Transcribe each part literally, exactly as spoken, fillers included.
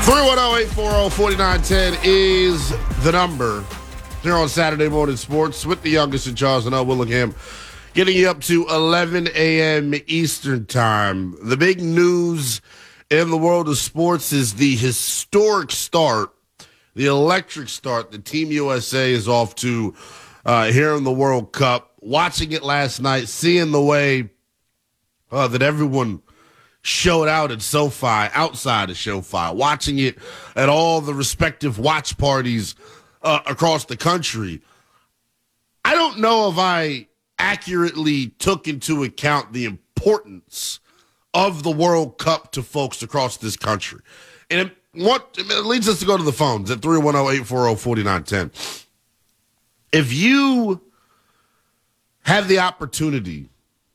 three one zero, eight four zero, four nine one zero is the number here on Saturday Morning Sports with the youngest in Charles and L. Willingham, getting you up to eleven a.m. Eastern Time. The big news in the world of sports is the historic start, the electric start that Team U S A is off to uh, here in the World Cup. Watching it last night, seeing the way uh, that everyone showed out at SoFi, outside of SoFi, watching it at all the respective watch parties uh, across the country. I don't know if I accurately took into account the importance of the World Cup to folks across this country. And it, what, it leads us to go to the phones at three one zero, eight four zero, four nine one zero. If you have the opportunity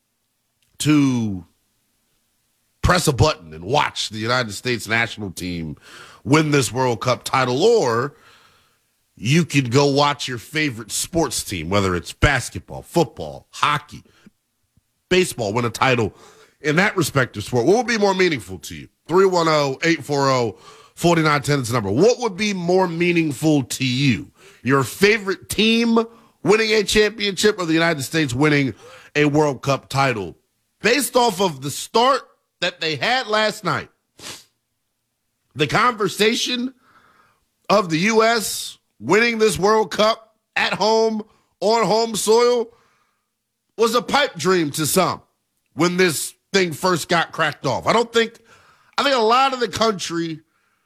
to press a button and watch the United States national team win this World Cup title, or you could go watch your favorite sports team, whether it's basketball, football, hockey, baseball, win a title in that respective sport, what would be more meaningful to you? three one zero, eight four zero, four nine one zero is the number. What would be more meaningful to you? Your favorite team winning a championship or the United States winning a World Cup title? Based off of the start that they had last night, the conversation of the U S winning this World Cup at home, on home soil, was a pipe dream to some when this thing first got cracked off. I don't think, I think a lot of the country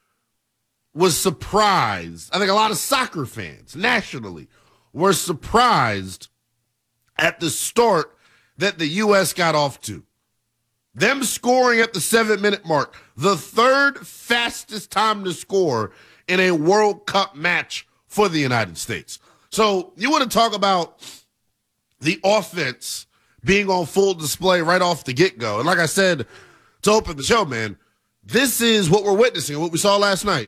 was surprised. I think a lot of soccer fans nationally were surprised at the start that the U S got off to. Them scoring at the seven-minute mark, the third fastest time to score in a World Cup match for the United States. So you want to talk about the offense being on full display right off the get-go. And like I said to open the show, man, this is what we're witnessing, what we saw last night.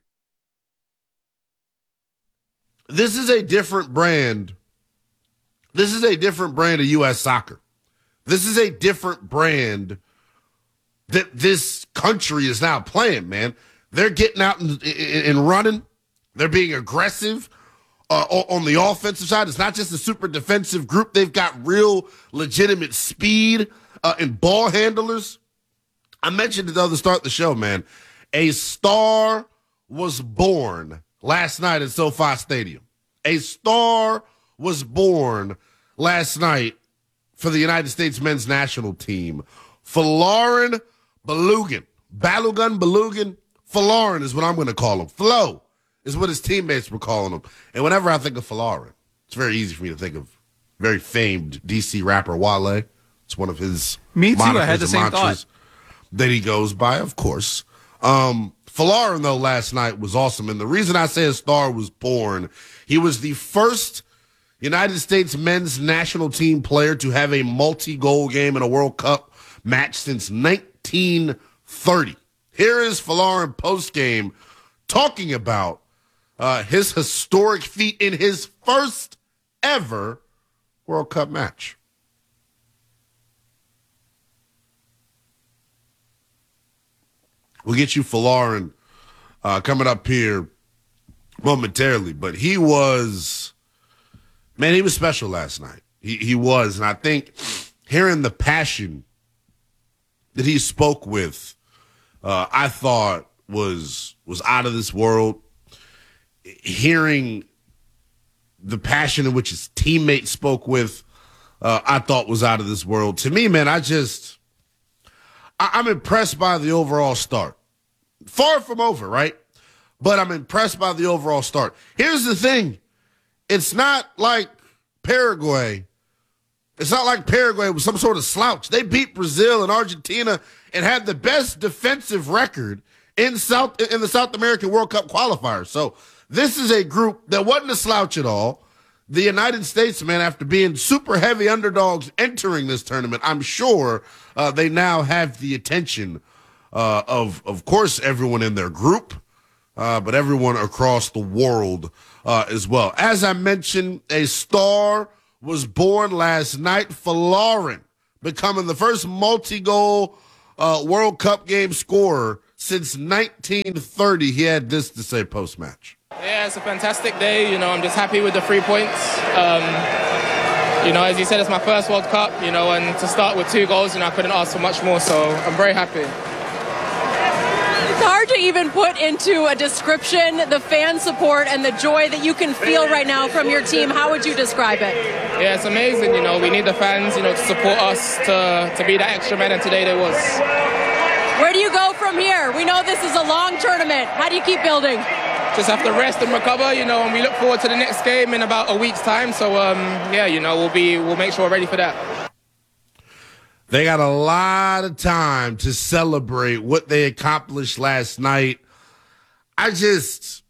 This is a different brand. This is a different brand of U S soccer. This is a different brand that this country is now playing, man. They're getting out and, and running. They're being aggressive uh, on the offensive side. It's not just a super defensive group. They've got real legitimate speed uh, and ball handlers. I mentioned it at the start of the show, man. A star was born last night at SoFi Stadium. A star was born last night for the United States men's national team. Folarin Balogun. Balogun, Balogun. Folarin is what I'm going to call him. Flo is what his teammates were calling him. And whenever I think of Folarin, it's very easy for me to think of very famed D C rapper Wale. It's one of his Me too, I had the same thought. That he goes by, of course. Um, Folarin, though, last night was awesome. And the reason I say a star was born, he was the first United States men's national team player to have a multi-goal game in a World Cup match since nineteen thirty. Here is Folarin post-game talking about uh, his historic feat in his first ever World Cup match. We'll get you Folarin uh, coming up here momentarily, but he was, man, he was special last night. He, he was, and I think hearing the passion that he spoke with, uh, I thought was was out of this world. Hearing the passion in which his teammates spoke with, uh, I thought was out of this world. To me, man, I just, I, I'm impressed by the overall start. Far from over, right? But I'm impressed by the overall start. Here's the thing. It's not like Paraguay. It's not like Paraguay was some sort of slouch. They beat Brazil and Argentina and had the best defensive record in South in the South American World Cup qualifiers. So this is a group that wasn't a slouch at all. The United States, man, after being super heavy underdogs entering this tournament, I'm sure uh, they now have the attention uh, of, of course, everyone in their group, uh, but everyone across the world uh, as well. As I mentioned, a star was born last night. Folarin becoming the first multi-goal uh, World Cup game scorer since nineteen thirty. He had this to say post-match. Yeah, it's a fantastic day. You know, I'm just happy with the three points. Um, you know, as you said, it's my first World Cup, you know, and to start with two goals, you know, I couldn't ask for much more, so I'm very happy. It's hard to even put into a description the fan support and the joy that you can feel right now from your team. How would you describe it? Yeah, it's amazing. You know, we need the fans, you know, to support us, to, to be that extra man, and today there was. Where do you go from here? We know this is a long tournament. How do you keep building? Just have to rest and recover, you know, and we look forward to the next game in about a week's time. So, um, yeah, you know, we'll be, we'll make sure we're ready for that. They got a lot of time to celebrate what they accomplished last night. I just,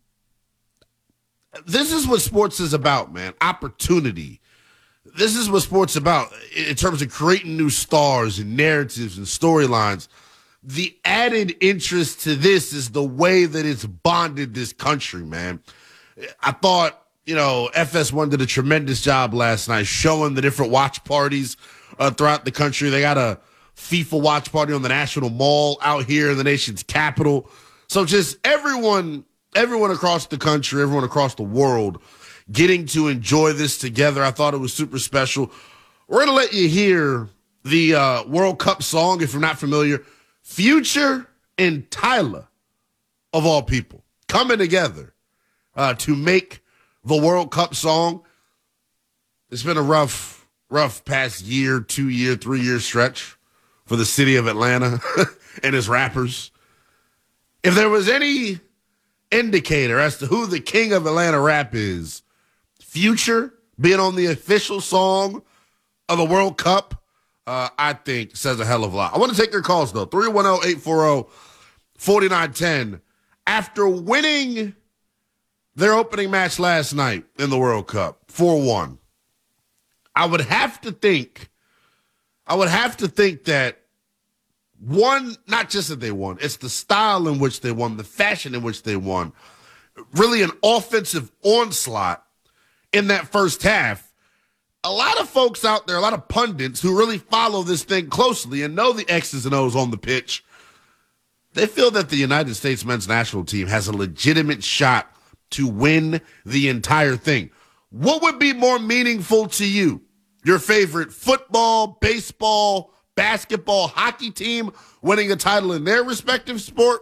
this is what sports is about, man. Opportunity. This is what sports is about in terms of creating new stars and narratives and storylines. The added interest to this is the way that it's bonded this country, man. I thought, you know, F S one did a tremendous job last night showing the different watch parties uh, throughout the country. They got a FIFA watch party on the National Mall out here in the nation's capital. So just everyone, everyone across the country, everyone across the world getting to enjoy this together. I thought it was super special. We're going to let you hear the uh, World Cup song, if you're not familiar. Future and Tyler, of all people, coming together uh, to make the World Cup song. It's been a rough, rough past year, two year, three year stretch for the city of Atlanta and its rappers. If there was any indicator as to who the king of Atlanta rap is, Future being on the official song of the World Cup, Uh, I think says a hell of a lot. I want to take your calls, though. three one zero, eight four zero, four nine one zero. After winning their opening match last night in the World Cup, four one, I would have to think, I would have to think that one, not just that they won, it's the style in which they won, the fashion in which they won, really an offensive onslaught in that first half. A lot of folks out there, a lot of pundits who really follow this thing closely and know the X's and O's on the pitch, they feel that the United States men's national team has a legitimate shot to win the entire thing. What would be more meaningful to you? Your favorite football, baseball, basketball, hockey team winning a title in their respective sport,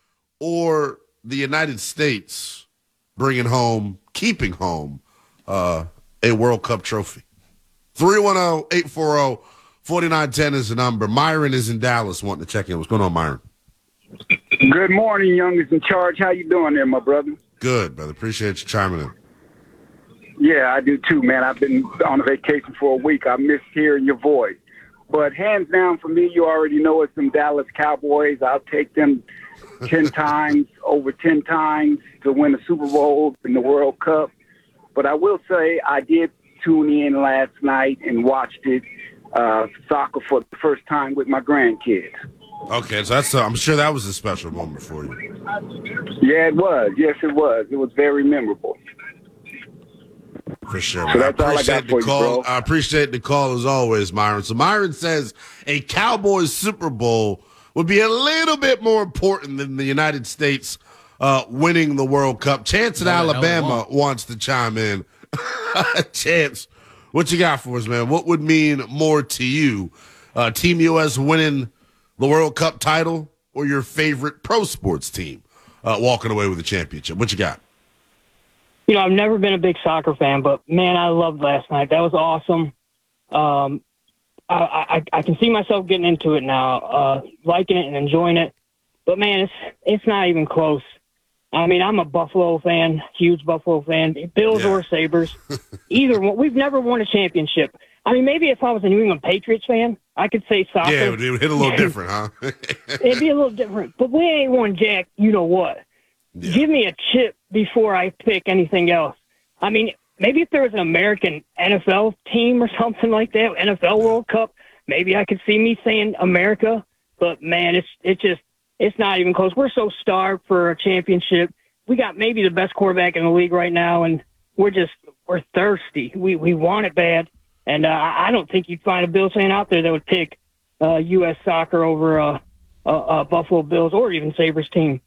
or the United States bringing home, keeping home uh, a World Cup trophy? three one zero, eight four zero, four nine one zero is the number. Myron is in Dallas wanting to check in. What's going on, Myron? Good morning, youngest in charge. How you doing there, my brother? Good, brother. Appreciate you chiming in. Yeah, I do too, man. I've been on a vacation for a week. I miss hearing your voice. But hands down for me, you already know it's some Dallas Cowboys. I'll take them ten times, over ten times to win the Super Bowl and the World Cup. But I will say I did tune in last night and watched it, uh, soccer for the first time with my grandkids. Okay, so that's uh, I'm sure that was a special moment for you. Yeah, it was. Yes, it was. It was very memorable. For sure. So that's I all I appreciate got for the call. you, bro. I appreciate the call as always, Myron. So Myron says a Cowboys Super Bowl would be a little bit more important than the United States uh, winning the World Cup. Chance in No, Alabama wants to chime in. Chance, what you got for us, man? What would mean more to you? Uh, Team U S winning the World Cup title or your favorite pro sports team uh, walking away with the championship? What you got? You know, I've never been a big soccer fan, but, man, I loved last night. That was awesome. Um, I, I, I can see myself getting into it now, uh, liking it and enjoying it. But, man, it's it's not even close. I mean, I'm a Buffalo fan, huge Buffalo fan, Bills Yeah. or Sabres. Either one. We've never won a championship. I mean, maybe if I was a New England Patriots fan, I could say soccer. Yeah, it would hit a little different, huh? It'd be a little different. But we ain't won jack, you know what. Yeah. Give me a chip before I pick anything else. I mean, maybe if there was an American N F L team or something like that, N F L World Cup, maybe I could see me saying America. But, man, it's it's just it's not even close. We're so starved for a championship. We got maybe the best quarterback in the league right now, and we're just we're thirsty. We we want it bad. And uh, I don't think you'd find a Bills fan out there that would pick uh, U S soccer over uh, uh, uh, Buffalo Bills or even Sabres team.